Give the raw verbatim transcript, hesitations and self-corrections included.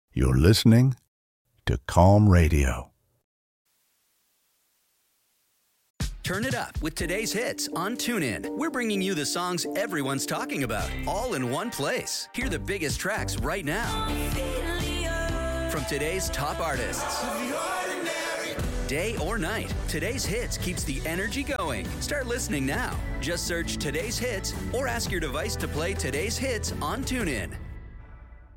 You're listening to Calm Radio. Turn it up with today's hits on TuneIn. We're bringing you the songs everyone's talking about, all in one place. Hear the biggest tracks right now from today's top artists. Day or night, today's hits keeps the energy going. Start listening now. Just search today's hits or ask your device to play today's hits on TuneIn.